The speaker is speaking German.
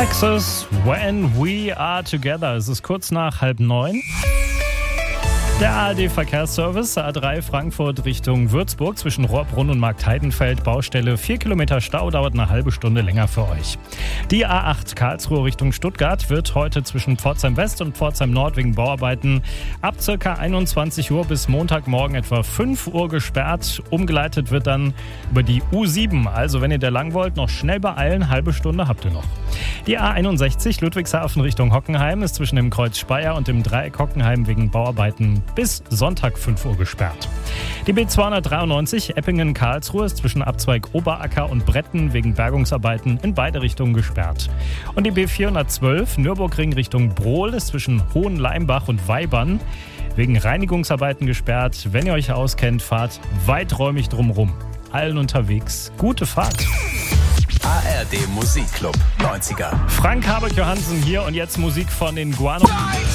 Texas, When We Are Together. Es ist kurz nach 8:30. Der ARD-Verkehrsservice, A3 Frankfurt Richtung Würzburg zwischen Rohrbrunn und Marktheidenfeld, Baustelle, 4 Kilometer Stau, dauert eine halbe Stunde länger für euch. Die A8 Karlsruhe Richtung Stuttgart wird heute zwischen Pforzheim West und Pforzheim Nord wegen Bauarbeiten ab ca. 21 Uhr bis Montagmorgen etwa 5 Uhr gesperrt. Umgeleitet wird dann über die U7. Also wenn ihr da lang wollt, noch schnell beeilen, halbe Stunde habt ihr noch. Die A61 Ludwigshafen Richtung Hockenheim ist zwischen dem Kreuz Speyer und dem Dreieck Hockenheim wegen Bauarbeiten bis Sonntag 5 Uhr gesperrt. Die B293 Eppingen-Karlsruhe ist zwischen Abzweig Oberacker und Bretten wegen Bergungsarbeiten in beide Richtungen gesperrt. Und die B412 Nürburgring Richtung Brohl ist zwischen Hohenleimbach und Weibern wegen Reinigungsarbeiten gesperrt. Wenn ihr euch auskennt, fahrt weiträumig drumherum. Allen unterwegs gute Fahrt. ARD Musikclub 90er. Frank Habeck Johansen hier und jetzt Musik von den Guano.